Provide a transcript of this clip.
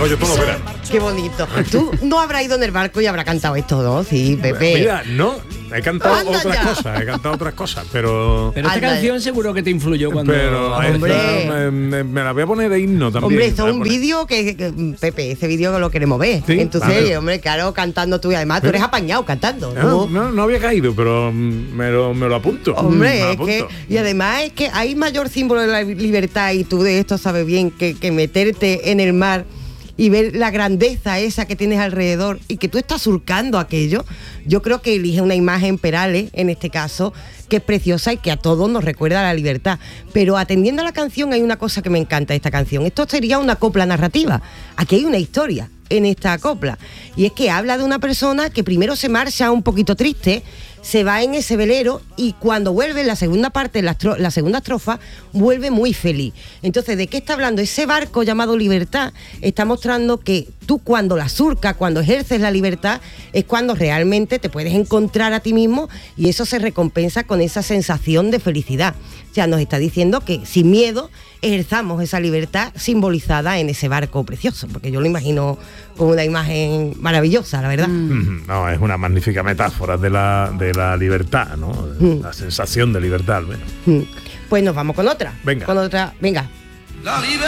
oye todo, verás. Qué bonito. Tú no habrás ido en el barco y habrás cantado esto, ¿no? Sí, Pepe. Mira, no, he cantado Anda otras cosas, pero Pero esta Anda. canción seguro que te influyó cuando... Hombre. esta me la voy a poner de himno también. Hombre, esto Me es un la voy a poner. vídeo que Pepe, ese vídeo lo queremos ver. Sí, En tu vale. serie, hombre, claro, cantando tú y además tú eres apañado cantando. No había caído, pero me lo apunto. Me Hombre, lo es que, apunto. y además es que hay mayor símbolo de la libertad, y tú de esto sabes bien, que meterte en el mar y ver la grandeza esa que tienes alrededor y que tú estás surcando aquello. Yo creo que elige una imagen, Perales, en este caso, que es preciosa y que a todos nos recuerda a la libertad. Pero atendiendo a la canción, hay una cosa que me encanta de esta canción. Esto sería una copla narrativa. Aquí hay una historia en esta copla, y es que habla de una persona que primero se marcha un poquito triste, se va en ese velero, y cuando vuelve en la segunda parte, la segunda estrofa, vuelve muy feliz. Entonces, ¿de qué está hablando? Ese barco llamado libertad está mostrando que tú, cuando la surcas, cuando ejerces la libertad, es cuando realmente te puedes encontrar a ti mismo, y eso se recompensa con esa sensación de felicidad. O sea, nos está diciendo que sin miedo ejerzamos esa libertad simbolizada en ese barco precioso, porque yo lo imagino como una imagen maravillosa, la verdad. No, es una magnífica metáfora de la libertad, ¿no? La sensación de libertad, al menos. Pues nos vamos con otra. Venga. Con otra, venga.